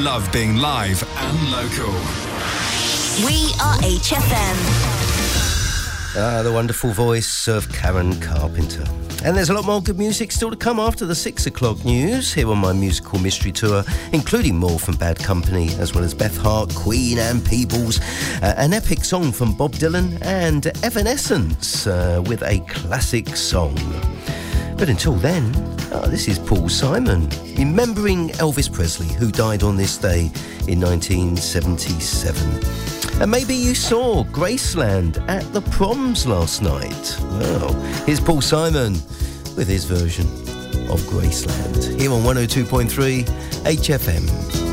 love being live and local. We are HFM. The wonderful voice of Karen Carpenter. And there's a lot more good music still to come after the 6 o'clock news here on my musical mystery tour, including more from Bad Company, as well as Beth Hart, Queen and Peebles, an epic song from Bob Dylan, and Evanescence with a classic song. But until then, this is Paul Simon, remembering Elvis Presley, who died on this day in 1977. And maybe you saw Graceland at the Proms last night. Well, here's Paul Simon with his version of Graceland here on 102.3 HFM.